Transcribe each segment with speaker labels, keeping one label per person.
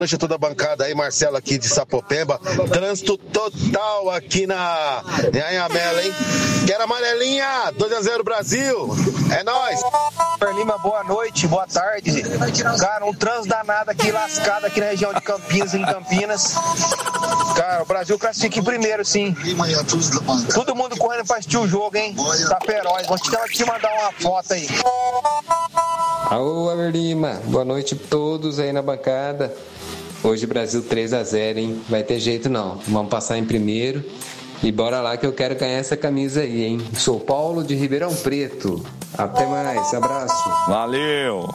Speaker 1: noite a toda a bancada aí, Marcelo aqui de Sapopemba. Trânsito total aqui na Anhamela, hein? Quero amarelinha, 2-0 Brasil. É nóis.
Speaker 2: Lima, boa noite, boa tarde. Cara, um trânsito danado aqui, lascado aqui na região de Campinas, em Campinas. Cara, o Brasil classifica em primeiro, sim. Todo mundo correndo pra assistir o jogo, hein? Tá feroz. Vou te mandar uma foto aí.
Speaker 3: Alô, Weber Lima. Boa noite a todos aí na bancada. Hoje Brasil 3-0, hein? Vai ter jeito não. Vamos passar em primeiro. E bora lá que eu quero ganhar essa camisa aí, hein? Sou Paulo de Ribeirão Preto. Até mais, abraço.
Speaker 4: Valeu.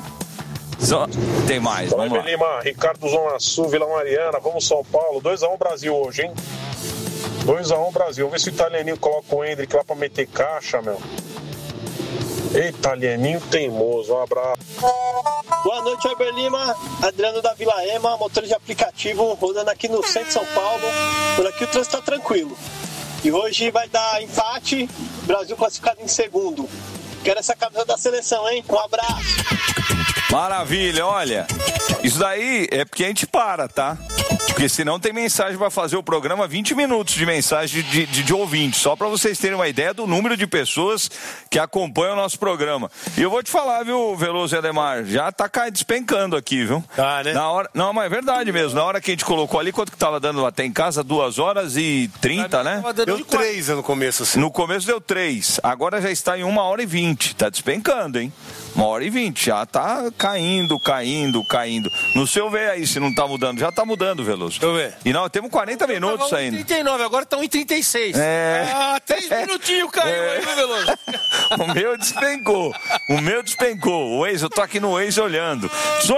Speaker 4: Tem mais, vamos lá.
Speaker 5: Lima, Ricardo Zona Sul, Vila Mariana, vamos São Paulo. 2-1 Brasil hoje, hein? 2-1 Brasil. Vamos ver se o italianinho coloca o Hendrick lá pra meter caixa, meu. Eita, italianinho teimoso, um abraço.
Speaker 6: Boa noite, Weber Lima, Adriano da Vila Ema, motor de aplicativo, rodando aqui no centro de São Paulo. Por aqui o trânsito tá tranquilo. E hoje vai dar empate, Brasil classificado em segundo. Quero essa camisa da seleção, hein? Um abraço.
Speaker 4: Maravilha, olha, isso daí é porque a gente para, tá? Porque senão tem mensagem para fazer o programa, 20 minutos de mensagem de ouvinte, só para vocês terem uma ideia do número de pessoas que acompanham o nosso programa. E eu vou te falar, viu, Veloso e Ademar, já tá despencando aqui, viu?
Speaker 7: Tá, né?
Speaker 4: Na hora, não, mas é verdade mesmo, na hora que a gente colocou ali, quanto que tava dando até em casa? 2h30, né?
Speaker 7: Deu 3 no começo, assim.
Speaker 4: No começo deu 3, agora já está em 1h20, tá despencando, hein? 1h20, já tá caindo. No seu ver aí, se não tá mudando, já tá mudando, Veloso.
Speaker 7: Deixa eu ver.
Speaker 4: E nós temos 40 minutos ainda.
Speaker 7: 39, agora estão em 36. 3 minutinhos caiu aí, viu, Veloso?
Speaker 4: O meu despencou. O Waze, eu tô aqui no Waze olhando.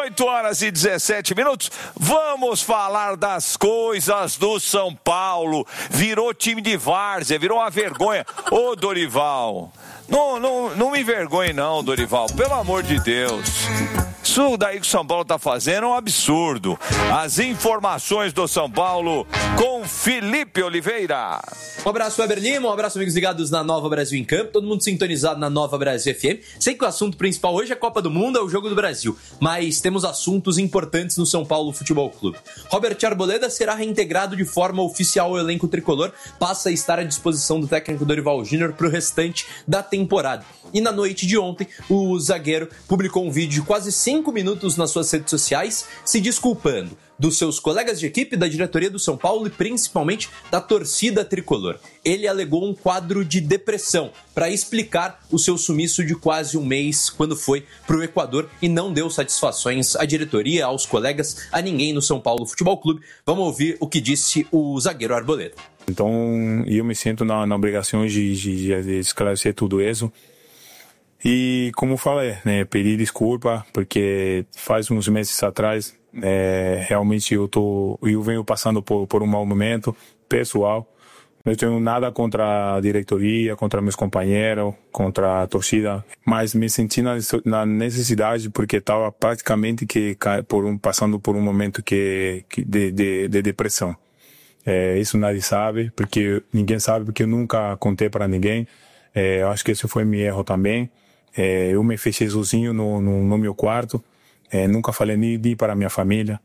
Speaker 4: 18h17. Vamos falar das coisas do São Paulo. Virou time de várzea, virou uma vergonha. Ô, Dorival, não me envergonhe não, Dorival, pelo amor de Deus. Isso daí que o São Paulo tá fazendo é um absurdo. As informações do São Paulo com Felipe Oliveira.
Speaker 8: Um abraço, Weber Lima, um abraço, amigos ligados na Nova Brasil em Campo, todo mundo sintonizado na Nova Brasil FM. Sei que o assunto principal hoje é a Copa do Mundo, é o Jogo do Brasil, mas temos assuntos importantes no São Paulo Futebol Clube. Robert Arboleda será reintegrado de forma oficial ao elenco tricolor, passa a estar à disposição do técnico Dorival Júnior para o restante da temporada. E na noite de ontem, o zagueiro publicou um vídeo de quase 5 minutos nas suas redes sociais, se desculpando dos seus colegas de equipe, da diretoria do São Paulo e principalmente da torcida tricolor. Ele alegou um quadro de depressão para explicar o seu sumiço de quase um mês quando foi para o Equador e não deu satisfações à diretoria, aos colegas, a ninguém no São Paulo Futebol Clube. Vamos ouvir o que disse o zagueiro Arboleda.
Speaker 9: Então, eu me sinto na obrigação de esclarecer tudo isso. E como falei, né, pedir desculpa, porque faz uns meses atrás, realmente eu venho passando por um mau momento pessoal. Não tenho nada contra a diretoria, contra meus companheiros, contra a torcida, mas me senti na necessidade porque estava praticamente passando por um momento de depressão. Isso nadie sabe, porque ninguém sabe, porque eu nunca contei para ninguém. Eu acho que esse foi meu erro também. Eu me fechei sozinho no meu quarto, nunca falei nem para minha família,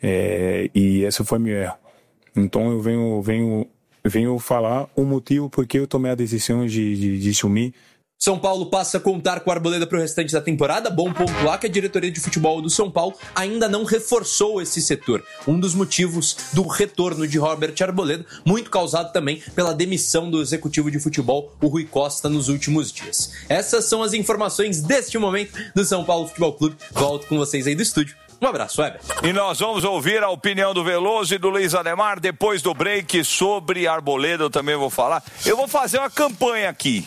Speaker 9: e esse foi meu erro. Então eu venho falar o motivo porque eu tomei a decisão de sumir.
Speaker 8: São Paulo passa a contar com a Arboleda para o restante da temporada. Bom pontuar que a diretoria de futebol do São Paulo ainda não reforçou esse setor. Um dos motivos do retorno de Robert Arboleda, muito causado também pela demissão do executivo de futebol, o Rui Costa, nos últimos dias. Essas são as informações deste momento do São Paulo Futebol Clube. Volto com vocês aí do estúdio. Um abraço, Weber.
Speaker 4: E nós vamos ouvir a opinião do Veloso e do Luiz Ademar depois do break sobre Arboleda. Eu também vou falar. Eu vou fazer uma campanha aqui.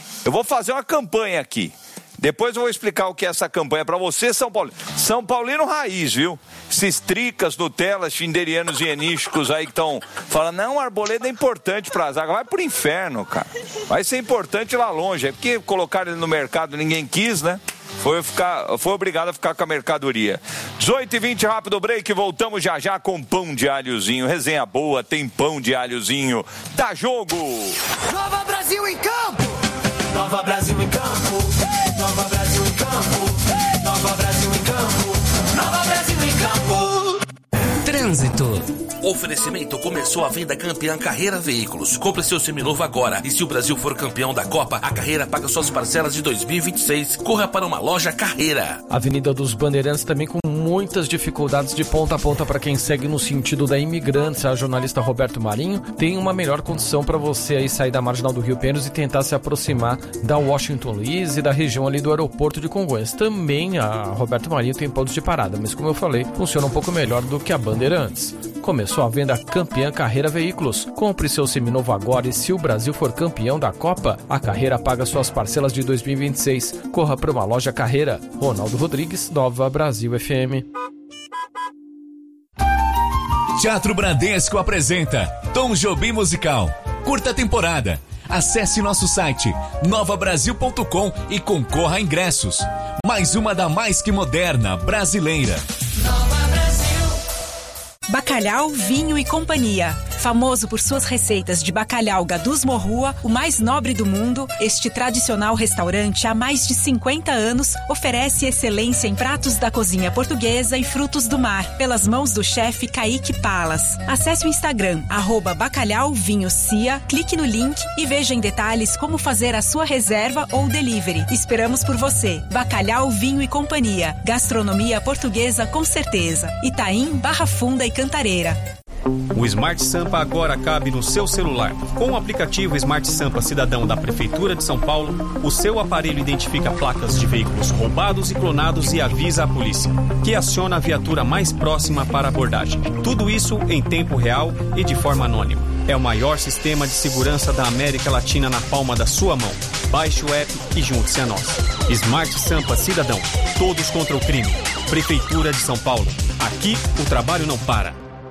Speaker 4: Depois eu vou explicar o que é essa campanha para você, São Paulino. São Paulino raiz, viu? Esses tricas, Nutelas, xinderianos e enísticos aí que estão falando, não, Arboleda é importante pra zaga. Vai pro inferno, cara. Vai ser importante lá longe. É porque colocaram ele no mercado, ninguém quis, né? Foi obrigado a ficar com a mercadoria. 18h20, rápido break, voltamos já com pão de alhozinho. Resenha boa, tem pão de alhozinho. Dá jogo!
Speaker 10: Nova Brasil em campo! Nova Brasil em campo! Nova Brasil em campo! Nova Brasil em campo! Nova Brasil em campo!
Speaker 11: Trânsito.
Speaker 12: Oferecimento: começou a venda campeã Carreira Veículos. Compre seu seminovo agora. E se o Brasil for campeão da Copa, a Carreira paga suas parcelas de 2026. Corra para uma loja Carreira.
Speaker 13: Avenida dos Bandeirantes também com muitas dificuldades de ponta a ponta para quem segue no sentido da Imigrantes. A jornalista Roberto Marinho tem uma melhor condição para você aí sair da Marginal do Rio Pinheiros e tentar se aproximar da Washington Luiz e da região ali do aeroporto de Congonhas. Também a Roberto Marinho tem pontos de parada, mas como eu falei, funciona um pouco melhor do que a Bandeirantes. Começou a venda campeã Carreira Veículos. Compre seu seminovo agora e se o Brasil for campeão da Copa, a Carreira paga suas parcelas de 2026. Corra para uma loja Carreira. Ronaldo Rodrigues, Nova Brasil FM.
Speaker 14: Teatro Bradesco apresenta Tom Jobim Musical. Curta temporada. Acesse nosso site novabrasil.com e concorra a ingressos. Mais uma da mais que moderna brasileira.
Speaker 15: Bacalhau, Vinho e Companhia. Famoso por suas receitas de bacalhau Gadus Morrua, o mais nobre do mundo, este tradicional restaurante há mais de 50 anos oferece excelência em pratos da cozinha portuguesa e frutos do mar, pelas mãos do chefe Kaique Palas. Acesse o Instagram, @bacalhauvinhocia, clique no link e veja em detalhes como fazer a sua reserva ou delivery. Esperamos por você. Bacalhau, Vinho e Companhia. Gastronomia portuguesa com certeza. Itaim, Barra Funda e Cantareira.
Speaker 16: O Smart Sampa agora cabe no seu celular. Com o aplicativo Smart Sampa Cidadão da Prefeitura de São Paulo, o seu aparelho identifica placas de veículos roubados e clonados e avisa a polícia, que aciona a viatura mais próxima para abordagem. Tudo isso em tempo real e de forma anônima. É o maior sistema de segurança da América Latina na palma da sua mão. Baixe o app e junte-se a nós. Smart Sampa Cidadão. Todos contra o crime. Prefeitura de São Paulo. Aqui o trabalho não para.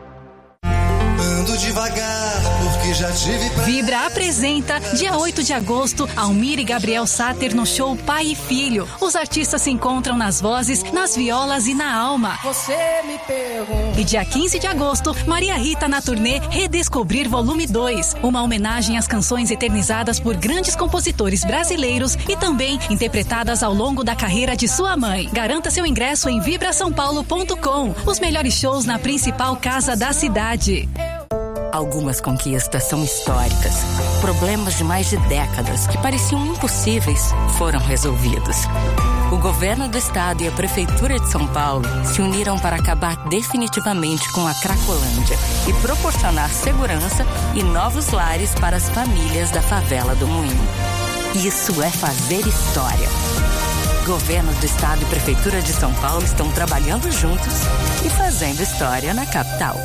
Speaker 10: Ando devagar, porque já tive...
Speaker 15: Vibra apresenta, dia 8 de agosto, Almir e Gabriel Sater no show Pai e Filho. Os artistas se encontram nas vozes, nas violas e na alma.
Speaker 10: Você me pergunta.
Speaker 15: E dia 15 de agosto, Maria Rita na turnê Redescobrir Volume 2. Uma homenagem às canções eternizadas por grandes compositores brasileiros e também interpretadas ao longo da carreira de sua mãe. Garanta seu ingresso em vibrasaopaulo.com. Os melhores shows na principal casa da cidade.
Speaker 17: Algumas conquistas são históricas. Problemas de mais de décadas que pareciam impossíveis foram resolvidos. O governo do estado e a prefeitura de São Paulo se uniram para acabar definitivamente com a Cracolândia e proporcionar segurança e novos lares para as famílias da favela do Moinho. Isso é fazer história. Governo do estado e prefeitura de São Paulo estão trabalhando juntos e fazendo história na capital.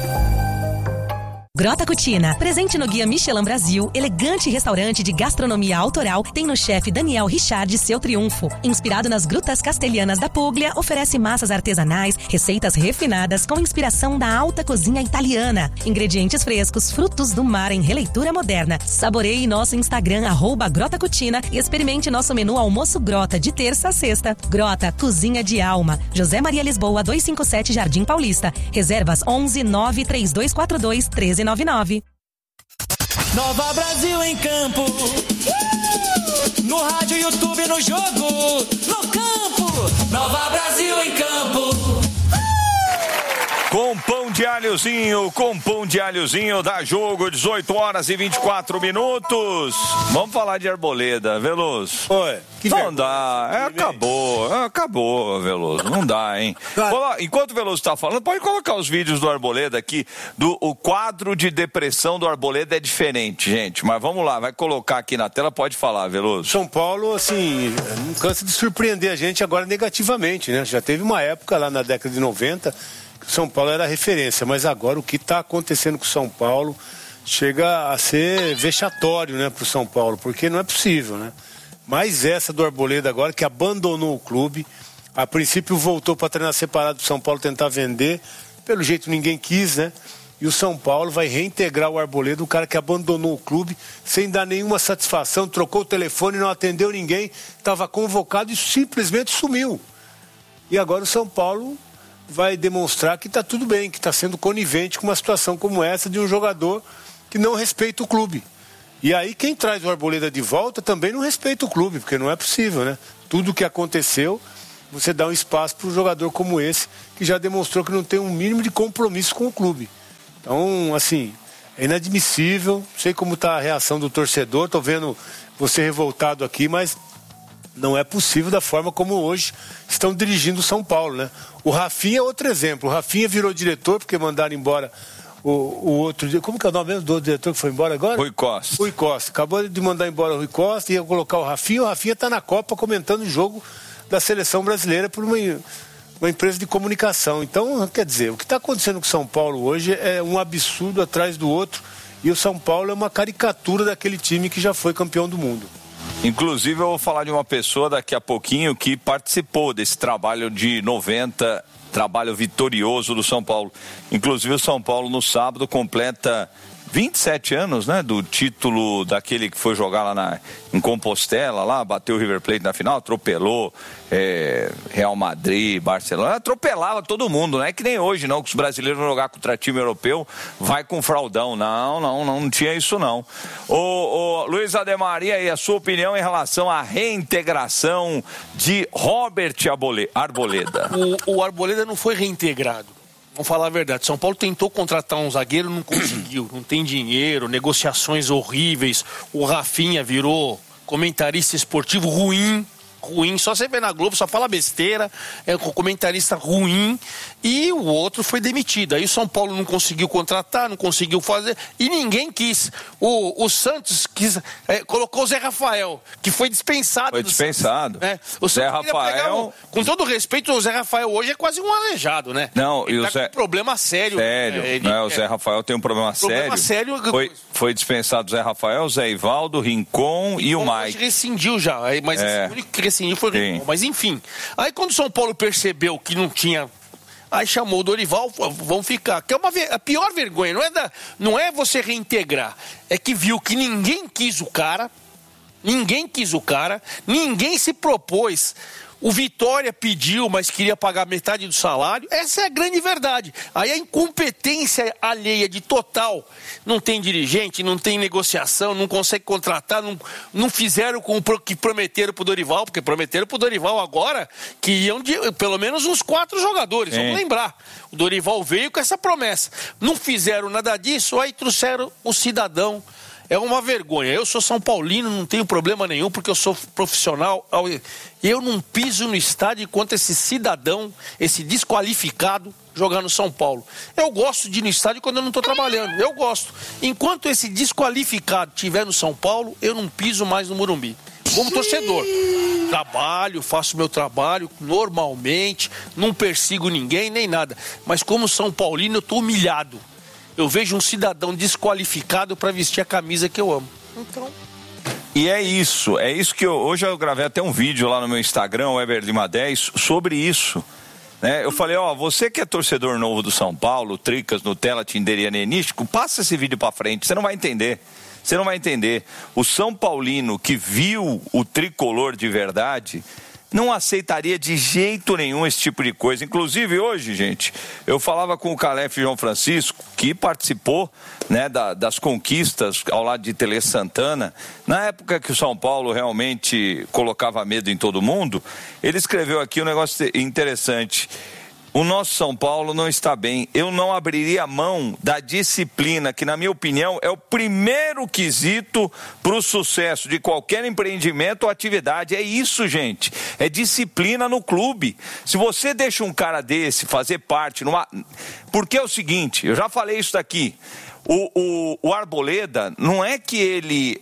Speaker 18: Grota Cucina, presente no Guia Michelin Brasil, elegante restaurante de gastronomia autoral, tem no chefe Daniel Richard seu triunfo. Inspirado nas grutas castelhanas da Puglia, oferece massas artesanais, receitas refinadas com inspiração da alta cozinha italiana. Ingredientes frescos, frutos do mar em releitura moderna. Saboreie nosso Instagram, @Grota Cucina, e experimente nosso menu almoço Grota, de terça a sexta. Grota, cozinha de alma. José Maria Lisboa, 257 Jardim Paulista. Reservas 11 93242 1399.
Speaker 10: Nova Brasil em campo. No rádio, YouTube, no jogo, no campo. Nova Brasil em campo.
Speaker 4: Com pão de alhozinho, dá jogo, 18 horas e 24 minutos. Vamos falar de Arboleda, Veloso.
Speaker 19: Oi.
Speaker 4: Não dá, acabou, Veloso, não dá, hein? Enquanto o Veloso tá falando, pode colocar os vídeos do Arboleda aqui, o quadro de depressão do Arboleda é diferente, gente, mas vamos lá, vai colocar aqui na tela, pode falar, Veloso.
Speaker 19: São Paulo, assim, não cansa de surpreender a gente agora negativamente, né? Já teve uma época lá na década de 90... São Paulo era referência, mas agora o que está acontecendo com o São Paulo chega a ser vexatório, né, para o São Paulo, porque não é possível, né? Mas essa do Arboleda agora, que abandonou o clube, a princípio voltou para treinar separado do São Paulo tentar vender, pelo jeito ninguém quis, né? E o São Paulo vai reintegrar o Arboleda, o cara que abandonou o clube sem dar nenhuma satisfação, trocou o telefone, não atendeu ninguém, estava convocado e simplesmente sumiu. E agora o São Paulo vai demonstrar que está tudo bem, que está sendo conivente com uma situação como essa de um jogador que não respeita o clube. E aí quem traz o Arboleda de volta também não respeita o clube, porque não é possível, né? Tudo o que aconteceu, você dá um espaço para um jogador como esse, que já demonstrou que não tem um mínimo de compromisso com o clube. Então, assim, é inadmissível. Não sei como está a reação do torcedor. Estou vendo você revoltado aqui, mas não é possível da forma como hoje estão dirigindo o São Paulo, né? O Rafinha é outro exemplo. O Rafinha virou diretor porque mandaram embora o outro... Como que é o nome mesmo do diretor que foi embora agora?
Speaker 4: Rui Costa.
Speaker 19: Rui Costa. Acabou de mandar embora o Rui Costa e ia colocar o Rafinha. O Rafinha está na Copa comentando o jogo da seleção brasileira por uma empresa de comunicação. Então, quer dizer, o que está acontecendo com o São Paulo hoje é um absurdo atrás do outro. E o São Paulo é uma caricatura daquele time que já foi campeão do mundo.
Speaker 4: Inclusive, eu vou falar de uma pessoa daqui a pouquinho que participou desse trabalho de 90, trabalho vitorioso do São Paulo. Inclusive, o São Paulo, no sábado, completa 27 anos, né, do título daquele que foi jogar lá em Compostela, lá, bateu o River Plate na final, atropelou Real Madrid, Barcelona, atropelava todo mundo, não é que nem hoje, não, que os brasileiros vão jogar contra time europeu, vai com fraudão, não tinha isso não. Ô Luiz Ademar, e aí, a sua opinião em relação à reintegração de Robert Arboleda?
Speaker 7: O Arboleda não foi reintegrado. Vamos falar a verdade, São Paulo tentou contratar um zagueiro, não conseguiu, não tem dinheiro, negociações horríveis, o Rafinha virou comentarista esportivo ruim, só você vê na Globo, só fala besteira, é um comentarista ruim, e o outro foi demitido. Aí o São Paulo não conseguiu contratar, não conseguiu fazer, e ninguém quis. O Santos colocou o Zé Rafael, que foi dispensado.
Speaker 4: Foi dispensado.
Speaker 7: Né? O
Speaker 4: Zé Rafael...
Speaker 7: Com todo respeito, o Zé Rafael hoje é quase um aleijado, né?
Speaker 4: Não,
Speaker 7: ele
Speaker 4: e
Speaker 7: tá
Speaker 4: o Zé...
Speaker 7: com um problema sério.
Speaker 4: O Zé Rafael tem um problema sério. Foi dispensado o Zé Rafael, o Zé Ivaldo, o Rincon e o Mike.
Speaker 7: Rescindiu já, mas o único que rescindiu foi o Rincon. Mas enfim, aí quando o São Paulo percebeu que não tinha... Aí chamou o Dorival, vão ficar. Que é a pior vergonha, não é você reintegrar. É que viu que ninguém quis o cara, ninguém se propôs. O Vitória pediu, mas queria pagar metade do salário. Essa é a grande verdade. Aí a incompetência alheia de total. Não tem dirigente, não tem negociação, não consegue contratar, não fizeram com o que prometeram pro Dorival, porque prometeram pro Dorival agora que iam de pelo menos uns 4 jogadores. Vamos lembrar. O Dorival veio com essa promessa. Não fizeram nada disso, aí trouxeram o cidadão. É uma vergonha. Eu sou São Paulino, não tenho problema nenhum, porque eu sou profissional. Eu não piso no estádio enquanto esse cidadão, esse desqualificado, jogar no São Paulo. Eu gosto de ir no estádio quando eu não estou trabalhando. Eu gosto. Enquanto esse desqualificado estiver no São Paulo, eu não piso mais no Morumbi. Como torcedor. Trabalho, faço meu trabalho normalmente, não persigo ninguém, nem nada. Mas como São Paulino, eu estou humilhado. Eu vejo um cidadão desqualificado para vestir a camisa que eu amo. Então...
Speaker 4: E é isso que hoje eu gravei até um vídeo lá no meu Instagram, Weber Lima 10, sobre isso. Né? Eu falei, você que é torcedor novo do São Paulo, Tricas, Nutella, Tinderiana e Enístico, passa esse vídeo para frente, você não vai entender. O São Paulino que viu o tricolor de verdade... não aceitaria de jeito nenhum esse tipo de coisa. Inclusive hoje, gente, eu falava com o Calef João Francisco, que participou, né, das conquistas ao lado de Tele Santana. Na época que o São Paulo realmente colocava medo em todo mundo, ele escreveu aqui um negócio interessante. O nosso São Paulo não está bem. Eu não abriria mão da disciplina, que na minha opinião é o primeiro quesito para o sucesso de qualquer empreendimento ou atividade. É isso, gente. É disciplina no clube. Se você deixa um cara desse fazer parte... Porque é o seguinte, eu já falei isso daqui... O Arboleda, não é que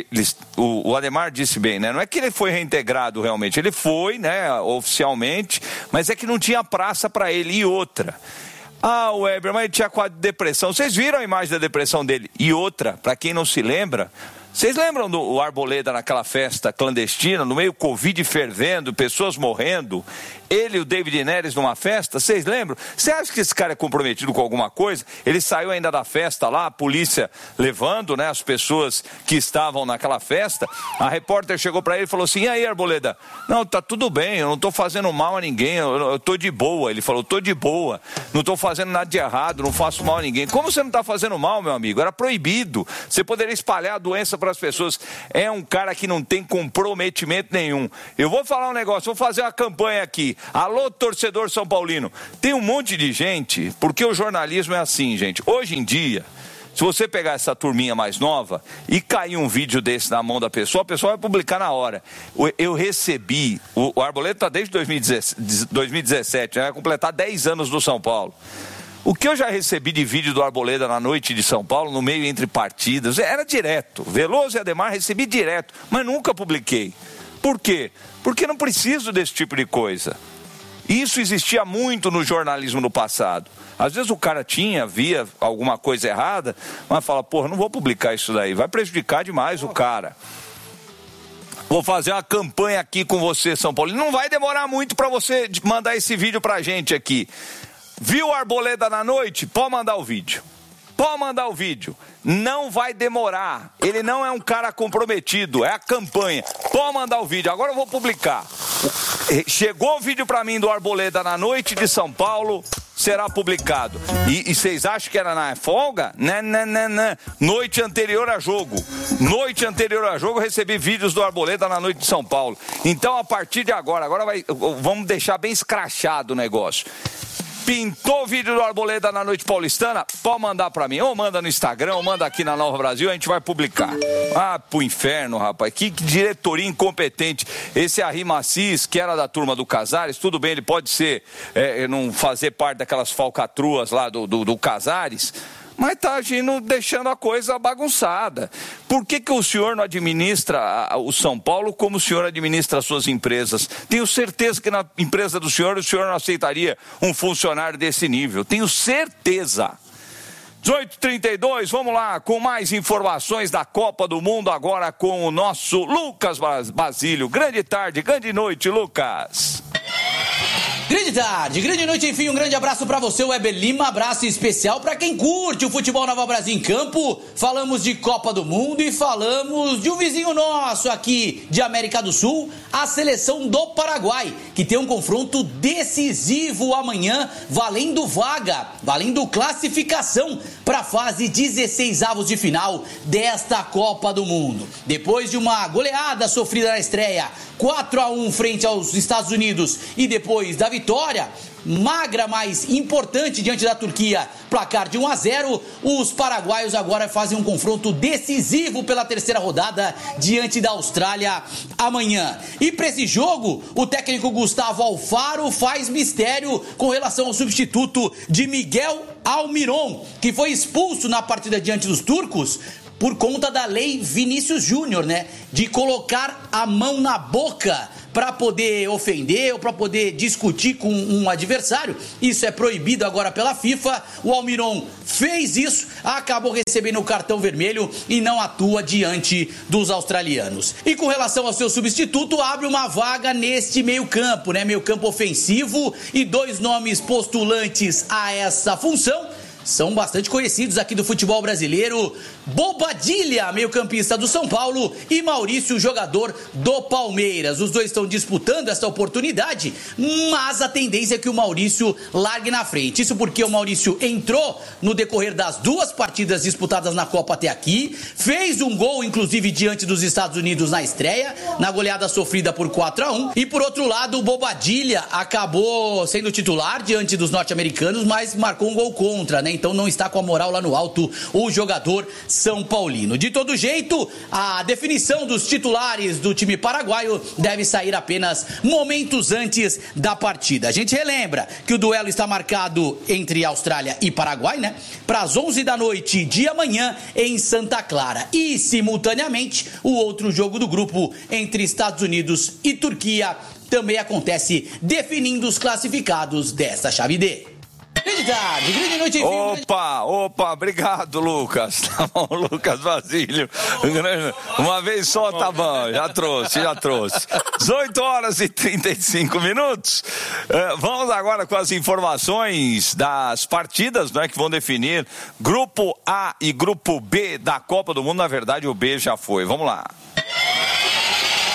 Speaker 4: o Ademar disse bem, né? Não é que ele foi reintegrado realmente, ele foi, né, oficialmente, mas é que não tinha praça para ele. E outra, Weber, mas ele tinha quadro de depressão. Vocês viram a imagem da depressão dele? E outra, para quem não se lembra, vocês lembram do Arboleda naquela festa clandestina, no meio Covid fervendo, pessoas morrendo? Ele e o David Neres numa festa, vocês lembram? Você acha que esse cara é comprometido com alguma coisa? Ele saiu ainda da festa lá, a polícia levando, né, as pessoas que estavam naquela festa. A repórter chegou para ele e falou assim, e aí, Arboleda? Não, tá tudo bem, eu não tô fazendo mal a ninguém, eu tô de boa. Ele falou, tô de boa, não tô fazendo nada de errado, não faço mal a ninguém. Como você não tá fazendo mal, meu amigo? Era proibido. Você poderia espalhar a doença para para as pessoas. É um cara que não tem comprometimento nenhum. Eu vou falar um negócio, vou fazer uma campanha aqui. Alô, torcedor São Paulino. Tem um monte de gente, porque o jornalismo é assim, gente. Hoje em dia, se você pegar essa turminha mais nova e cair um vídeo desse na mão da pessoa, a pessoa vai publicar na hora. Eu recebi, o Arboleda está desde 2017, vai completar 10 anos do São Paulo. O que eu já recebi de vídeo do Arboleda na noite de São Paulo, no meio entre partidas, era direto. Veloso e Ademar recebi direto, mas nunca publiquei. Por quê? Porque não preciso desse tipo de coisa. Isso existia muito no jornalismo no passado. Às vezes o cara via alguma coisa errada, mas fala, porra, não vou publicar isso daí, vai prejudicar demais o cara. Vou fazer uma campanha aqui com você, São Paulo. Não vai demorar muito para você mandar esse vídeo pra gente aqui. Viu o Arboleda na noite? Pode mandar o vídeo. Pode mandar o vídeo. Não vai demorar. Ele não é um cara comprometido. É a campanha. Pode mandar o vídeo. Agora eu vou publicar. Chegou o vídeo pra mim do Arboleda na noite de São Paulo. Será publicado. E vocês acham que era na folga? Não. Noite anterior a jogo. Noite anterior a jogo eu recebi vídeos do Arboleda na noite de São Paulo. Então a partir de agora vamos deixar bem escrachado o negócio. Pintou o vídeo do Arboleda na noite paulistana? Pode mandar pra mim. Ou manda no Instagram, ou manda aqui na Nova Brasil, a gente vai publicar. Ah, pro inferno, rapaz. Que diretoria incompetente. Esse Arri Macis, que era da turma do Casares, tudo bem, ele pode ser, não fazer parte daquelas falcatruas lá do Casares, mas está agindo, deixando a coisa bagunçada. Por que o senhor não administra o São Paulo como o senhor administra as suas empresas? Tenho certeza que na empresa do senhor, o senhor não aceitaria um funcionário desse nível. Tenho certeza. 18h32, vamos lá com mais informações da Copa do Mundo, agora com o nosso Lucas Basílio. Grande tarde, grande noite, Lucas.
Speaker 11: Grande tarde, grande noite, enfim, um grande abraço pra você, Weber Lima, abraço especial pra quem curte o futebol Nova Brasil em campo. Falamos de Copa do Mundo e falamos de um vizinho nosso aqui de América do Sul, a seleção do Paraguai, que tem um confronto decisivo amanhã, valendo vaga, valendo classificação pra fase 16avos de final desta Copa do Mundo. Depois de uma goleada sofrida na estreia, 4-1 frente aos Estados Unidos e depois da vitória magra, mas importante diante da Turquia, placar de 1-0, os paraguaios agora fazem um confronto decisivo pela terceira rodada diante da Austrália amanhã. E para esse jogo, o técnico Gustavo Alfaro faz mistério com relação ao substituto de Miguel Almiron, que foi expulso na partida diante dos turcos por conta da lei Vinícius Júnior, né? De colocar a mão na boca para poder ofender ou para poder discutir com um adversário. Isso é proibido agora pela FIFA. O Almiron fez isso, acabou recebendo o cartão vermelho e não atua diante dos australianos. E com relação ao seu substituto, abre uma vaga neste meio-campo, né? Meio-campo ofensivo, e dois nomes postulantes a essa função são bastante conhecidos aqui do futebol brasileiro: Bobadilla, meio-campista do São Paulo, e Maurício, jogador do Palmeiras. Os dois estão disputando essa oportunidade, mas a tendência é que o Maurício largue na frente. Isso porque o Maurício entrou no decorrer das duas partidas disputadas na Copa até aqui, fez um gol, inclusive, diante dos Estados Unidos na estreia, na goleada sofrida por 4-1. E por outro lado, o Bobadilla acabou sendo titular diante dos norte-americanos, mas marcou um gol contra, né? Então não está com a moral lá no alto o jogador são paulino. De todo jeito, a definição dos titulares do time paraguaio deve sair apenas momentos antes da partida. A gente relembra que o duelo está marcado entre Austrália e Paraguai, né? Para as 11 da noite de amanhã em Santa Clara. E, simultaneamente, o outro jogo do grupo entre Estados Unidos e Turquia também acontece, definindo os classificados dessa chave D. Grande tarde, grande noite.
Speaker 4: Opa, obrigado, Lucas. Tá bom, Lucas Basílio. Uma vez só tá bom, já trouxe. 18h35. Vamos agora com as informações das partidas, né, que vão definir Grupo A e Grupo B da Copa do Mundo. Na verdade, o B já foi. Vamos lá.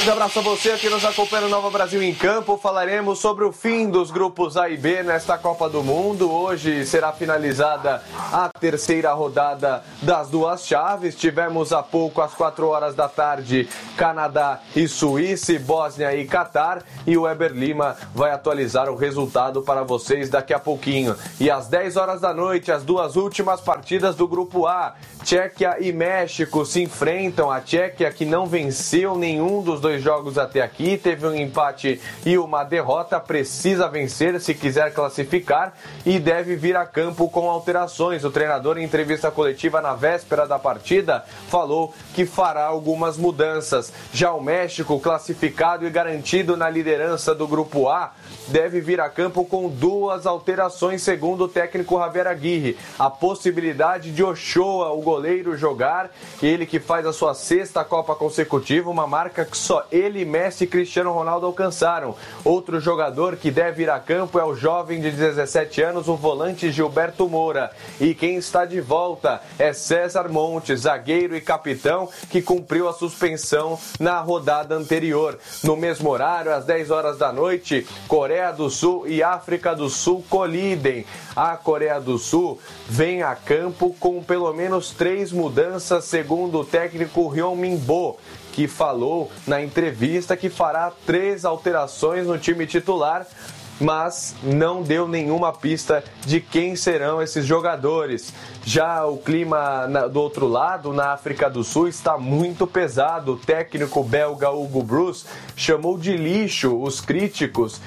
Speaker 20: Grande abraço a você que nos acompanha no Nova Brasil em Campo. Falaremos sobre o fim dos grupos A e B nesta Copa do Mundo. Hoje será finalizada a terceira rodada das duas chaves. Tivemos há pouco, às 4 horas da tarde, Canadá e Suíça, Bósnia e Catar. E o Weber Lima vai atualizar o resultado para vocês daqui a pouquinho. E às 10 horas da noite, as duas últimas partidas do grupo A. Tchequia e México se enfrentam. A Tchequia, que não venceu nenhum dos dois jogos até aqui, teve um empate e uma derrota, precisa vencer se quiser classificar e deve vir a campo com alterações. O treinador, em entrevista coletiva na véspera da partida, falou que fará algumas mudanças. Já o México, classificado e garantido na liderança do grupo A, deve vir a campo com duas alterações, segundo o técnico Javier Aguirre. A possibilidade de Ochoa, o goleiro, jogar, ele que faz a sua sexta Copa consecutiva, uma marca que só ele, Messi e Cristiano Ronaldo alcançaram. Outro jogador que deve ir a campo é o jovem de 17 anos, o volante Gilberto Moura. E quem está de volta é César Montes, zagueiro e capitão, que cumpriu a suspensão na rodada anterior. No mesmo horário, às 10 horas da noite, Coreia do Sul e África do Sul colidem. A Coreia do Sul vem a campo com pelo menos 3 mudanças, segundo o técnico Hyun Min-bo, que falou na entrevista que fará 3 alterações no time titular, mas não deu nenhuma pista de quem serão esses jogadores. Já o clima do outro lado, na África do Sul, está muito pesado. O técnico belga Hugo Broos chamou de lixo os críticos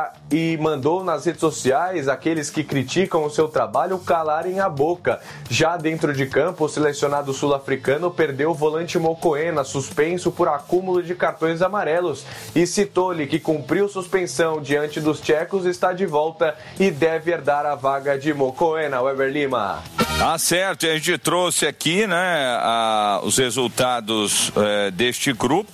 Speaker 20: e mandou nas redes sociais aqueles que criticam o seu trabalho calarem a boca. Já dentro de campo, o selecionado sul-africano perdeu o volante Mokoena, suspenso por acúmulo de cartões amarelos, e citou-lhe que cumpriu suspensão diante dos tchecos, está de volta e deve herdar a vaga de Mokoena. Weber Lima.
Speaker 4: Tá certo, a gente trouxe aqui, né, os resultados deste grupo,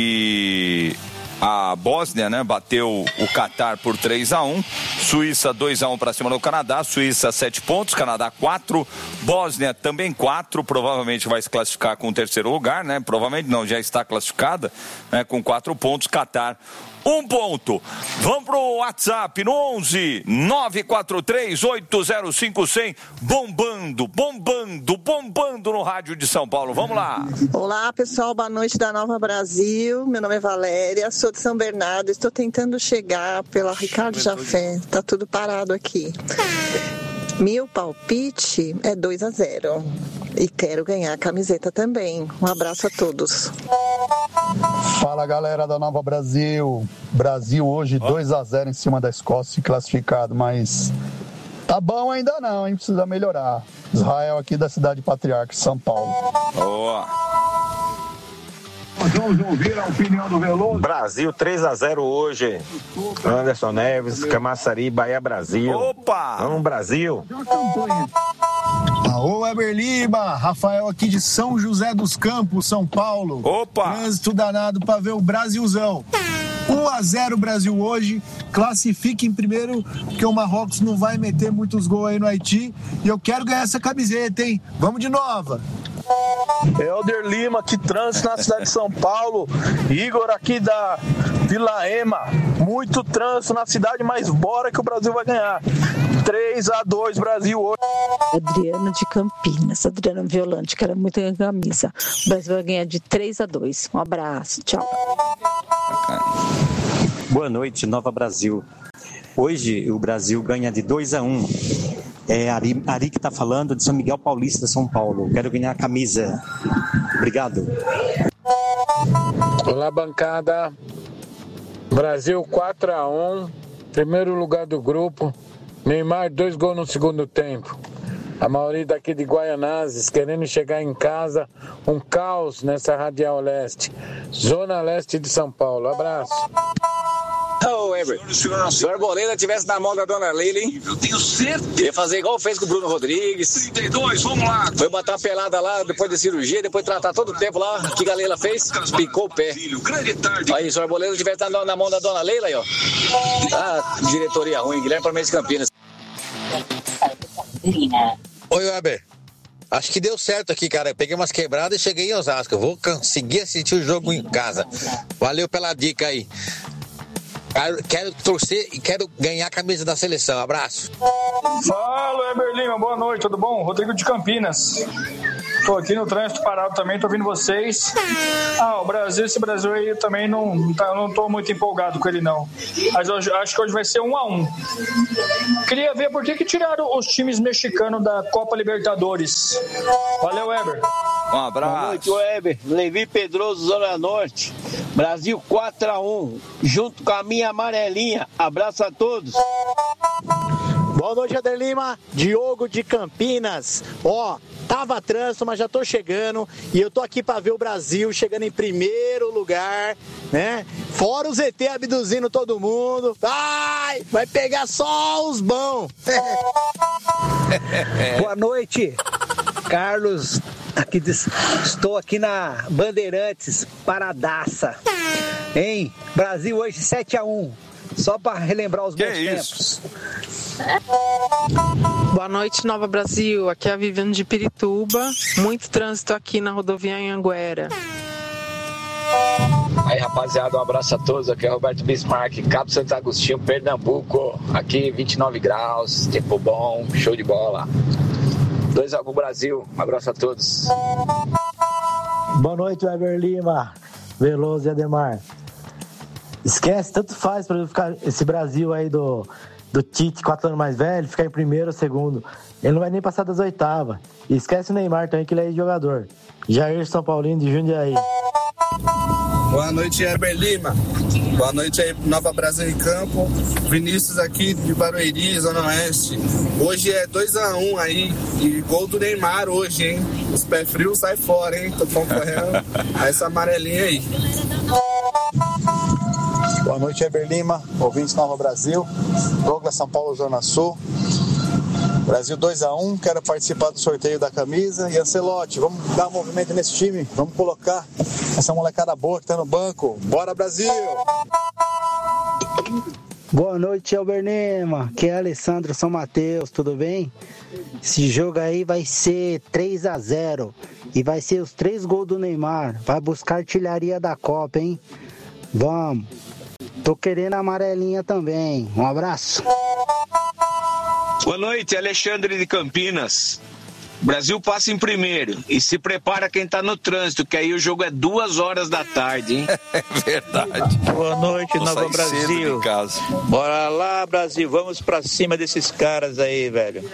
Speaker 4: e a Bósnia, né, bateu o Catar por 3-1, Suíça 2-1 para cima do Canadá, Suíça 7 pontos, Canadá 4, Bósnia também 4, provavelmente vai se classificar com o terceiro lugar, né, provavelmente não, já está classificada, né, com 4 pontos, Catar 1 ponto. Vamos pro WhatsApp no 11 943 805 100, bombando no rádio de São Paulo. Vamos lá.
Speaker 21: Olá, pessoal, boa noite da Nova Brasil. Meu nome é Valéria, sou de São Bernardo. Estou tentando chegar pela Ricardo Jafé. Tá tudo parado aqui. Meu palpite é 2-0 e quero ganhar a camiseta também. Um abraço a todos.
Speaker 22: Fala, galera da Nova Brasil. Brasil hoje 2-0 em cima da Escócia, classificado, mas tá bom ainda não, hein? Precisa melhorar. Israel aqui da cidade Patriarca, São Paulo.
Speaker 4: Boa.
Speaker 23: Vamos ouvir a opinião do Veloso.
Speaker 24: Brasil 3-0 hoje. Anderson Neves, Camaçari, Bahia, Brasil.
Speaker 4: Opa!
Speaker 24: Vamos, Brasil.
Speaker 22: Ô, Weber Lima, Rafael aqui de São José dos Campos, São Paulo.
Speaker 4: Opa!
Speaker 22: Trânsito danado pra ver o Brasilzão. 1-0 Brasil hoje, classifique em primeiro, porque o Marrocos não vai meter muitos gols aí no Haiti. E eu quero ganhar essa camiseta, hein? Vamos de nova!
Speaker 2: Helder Lima, que trânsito na cidade de São Paulo. Igor aqui da Vila Ema. Muito trânsito na cidade, mas bora que o Brasil vai ganhar. 3-2 Brasil hoje.
Speaker 25: Adriana de Campinas, Adriana Violante, que era muito ganhar camisa. O Brasil vai ganhar de 3-2. Um abraço, tchau.
Speaker 26: Boa noite, Nova Brasil. Hoje o Brasil ganha de 2-1. É Ari que está falando de São Miguel Paulista, São Paulo. Quero ganhar a camisa. Obrigado.
Speaker 27: Olá, bancada. Brasil 4-1. Primeiro lugar do grupo. Neymar 2 gols no segundo tempo. A maioria daqui de Guaianazes querendo chegar em casa. Um caos nessa Radial Leste. Zona Leste de São Paulo. Abraço.
Speaker 28: Ô, Weber, se o Arboleda tivesse na mão da dona Leila, hein? Eu tenho certeza. Ia fazer igual fez com o Bruno Rodrigues. 32, vamos lá. Foi botar uma pelada lá depois da cirurgia, depois tratar todo o tempo lá. O que a Leila fez? Picou o pé. Aí, se o Arboleda tivesse na mão da dona Leila, aí, ó. Ah, diretoria ruim, Guilherme Palmeiras de Campinas.
Speaker 1: Oi, Weber.
Speaker 3: Acho que deu certo aqui, cara. Eu peguei umas quebradas e cheguei em Osasco. Eu vou conseguir assistir o jogo em casa. Valeu pela dica aí. Quero torcer e quero ganhar a camisa da seleção. Abraço.
Speaker 23: Fala, Weber Lima. Boa noite, tudo bom? Rodrigo de Campinas. Tô aqui no trânsito parado também, tô ouvindo vocês. O Brasil, esse Brasil aí eu também não tô muito empolgado com ele não. Mas eu acho que hoje vai ser 1-1. Queria ver por que tiraram os times mexicanos da Copa Libertadores. Valeu, Weber.
Speaker 5: Um abraço. Boa noite, Weber. Levi Pedroso, Zona Norte. Brasil 4-1, junto com a minha amarelinha. Abraço a todos.
Speaker 6: Boa noite, Eder Lima. Diogo de Campinas. Tava trânsito, mas já tô chegando e eu tô aqui pra ver o Brasil chegando em primeiro lugar, né? Fora o ZT abduzindo todo mundo. Ai, vai pegar só os bons.
Speaker 8: Boa noite, Carlos. Estou aqui na Bandeirantes, Paradaça. Hein? Brasil hoje 7-1. Só para relembrar os bons tempos.
Speaker 9: Boa noite, Nova Brasil. Aqui é a Viviane de Pirituba. Muito trânsito aqui na rodovia Anhanguera.
Speaker 28: Aí, rapaziada, um abraço a todos. Aqui é Roberto Bismarck, Cabo Santo Agostinho, Pernambuco. Aqui 29 graus, tempo bom, show de bola. 2-1 pro Brasil. Um abraço a todos.
Speaker 6: Boa noite, Weber Lima, Veloso e Ademar. Esquece, tanto faz para ficar esse Brasil aí do Tite, 4 anos mais velho, ficar em primeiro ou segundo. Ele não vai nem passar das oitavas. E esquece o Neymar também, que ele é jogador. Jair São Paulino de Jundiaí.
Speaker 12: Boa noite, Weber Lima. Boa noite aí, Nova Brasil em Campo. Vinícius aqui de Barueri, Zona Oeste. Hoje é 2-1 aí. E gol do Neymar hoje, hein? Os pés frios sai fora, hein? Tô concorrendo a essa amarelinha aí.
Speaker 22: Boa noite, Weber Lima, ouvintes Nova Brasil. Douglas, São Paulo, Zona Sul. Brasil 2-1, quero participar do sorteio da camisa. E Ancelotti, vamos dar um movimento nesse time, vamos colocar essa molecada boa que tá no banco. Bora, Brasil!
Speaker 6: Boa noite, Weber Lima. Aqui é Alessandro São Mateus, tudo bem? Esse jogo aí vai ser 3-0 e vai ser os 3 gols do Neymar. Vai buscar a artilharia da Copa, hein? Vamos! Tô querendo a amarelinha também. Um abraço.
Speaker 28: Boa noite, Alexandre de Campinas. O Brasil passa em primeiro e se prepara quem tá no trânsito, que aí o jogo é 2h da tarde, hein?
Speaker 4: É verdade.
Speaker 6: Boa noite, Nova Brasil.
Speaker 28: Bora lá, Brasil, vamos pra cima desses caras aí, velho.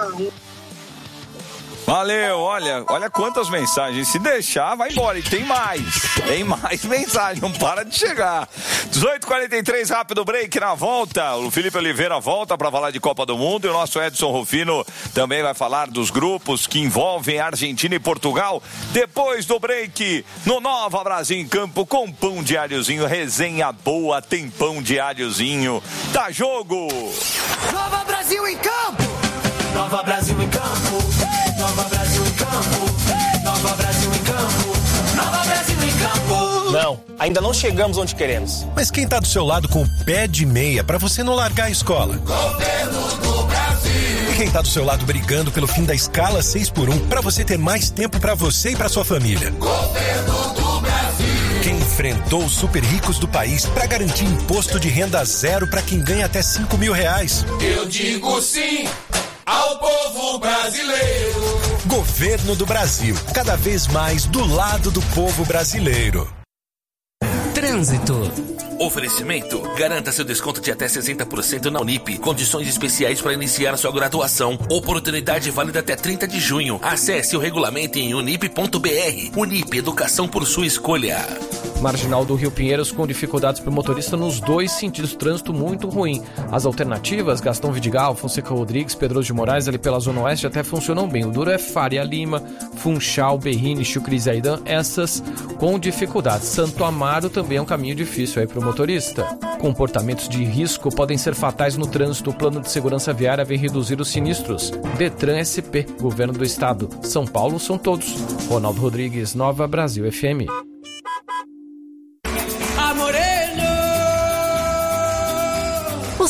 Speaker 4: Valeu, olha quantas mensagens. Se deixar, vai embora. E tem mais mensagens, não para de chegar. 18h43, rápido break na volta. O Felipe Oliveira volta para falar de Copa do Mundo e o nosso Edson Rufino também vai falar dos grupos que envolvem Argentina e Portugal. Depois do break, no Nova Brasil em Campo, com pão diáriozinho, resenha boa, tem pão diáriozinho. Tá jogo!
Speaker 10: Nova Brasil em Campo! Nova Brasil em Campo! Nova Brasil em Campo! Nova Brasil em Campo! Nova Brasil em Campo!
Speaker 13: Não, ainda não chegamos onde queremos.
Speaker 14: Mas quem tá do seu lado com o pé de meia pra você não largar a escola?
Speaker 10: Governo do Brasil!
Speaker 14: E quem tá do seu lado brigando pelo fim da escala 6x1 pra você ter mais tempo pra você e pra sua família?
Speaker 10: Governo do Brasil!
Speaker 14: Quem enfrentou os super ricos do país pra garantir imposto de renda zero pra quem ganha até R$5.000?
Speaker 10: Eu digo sim ao povo brasileiro.
Speaker 14: Governo do Brasil, cada vez mais do lado do povo brasileiro.
Speaker 29: Trânsito. Oferecimento. Garanta seu desconto de até 60% na Unip. Condições especiais para iniciar sua graduação. Oportunidade válida até 30 de junho. Acesse o regulamento em unip.br. Unip, educação por sua escolha.
Speaker 30: Marginal do Rio Pinheiros com dificuldades para o motorista nos dois sentidos. Trânsito muito ruim. As alternativas, Gastão Vidigal, Fonseca Rodrigues, Pedroso de Moraes, ali pela Zona Oeste até funcionam bem. O duro é Faria Lima, Funchal, Berrini, Chucri Zaidan, essas com dificuldades. Santo Amaro também é um caminho difícil aí para o motorista. Comportamentos de risco podem ser fatais no trânsito. O plano de segurança viária vem reduzir os sinistros. Detran SP, Governo do Estado. São Paulo são todos. Ronaldo Rodrigues, Nova Brasil FM.
Speaker 10: Amorelho!
Speaker 18: O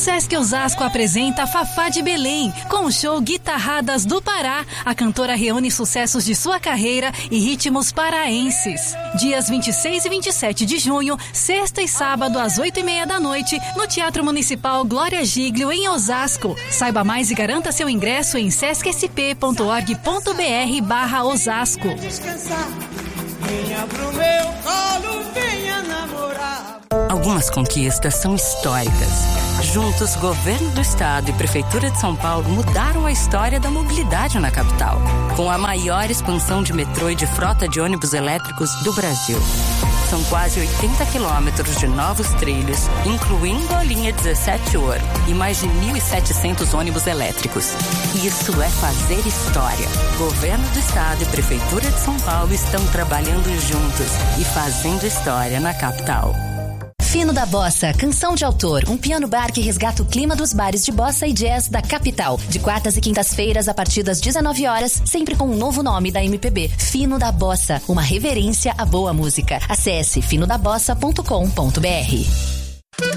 Speaker 18: Sesc Osasco apresenta Fafá de Belém, com o show Guitarradas do Pará. A cantora reúne sucessos de sua carreira e ritmos paraenses. Dias 26 e 27 de junho, sexta e sábado às 8h30 da noite, no Teatro Municipal Glória Giglio, em Osasco. Saiba mais e garanta seu ingresso em sescsp.org.br/Osasco.
Speaker 10: Venha pro meu colo, venha namorar.
Speaker 2: Algumas conquistas são históricas. Juntos, Governo do Estado e Prefeitura de São Paulo mudaram a história da mobilidade na capital, com a maior expansão de metrô e de frota de ônibus elétricos do Brasil. São quase 80 quilômetros de novos trilhos, incluindo a linha 17 Ouro e mais de 1.700 ônibus elétricos. Isso é fazer história. Governo do Estado e Prefeitura de São Paulo estão trabalhando juntos e fazendo história na capital.
Speaker 18: Fino da Bossa, canção de autor, um piano bar que resgata o clima dos bares de bossa e jazz da capital. De quartas e quintas-feiras, a partir das 19 horas, sempre com um novo nome da MPB. Fino da Bossa, uma reverência à boa música. Acesse finodabossa.com.br.